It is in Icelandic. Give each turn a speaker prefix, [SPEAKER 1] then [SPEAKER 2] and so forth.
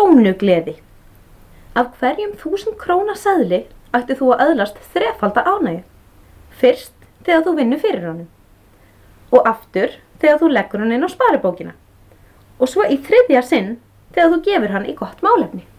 [SPEAKER 1] krónugleði. Af hverjum 1000 króna seðli ætti þú að öðlast þrefalda ánægju. Fyrst þegar þú vinnur fyrir honum og aftur þegar þú leggur hann inn á sparibókina og svo í þriðja sinn þegar þú gefur hann í gott málefni.